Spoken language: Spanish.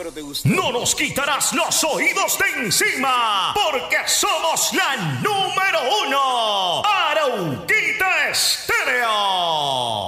pero te gustó. No nos quitarás los oídos de encima, porque somos la número 1. Arauquita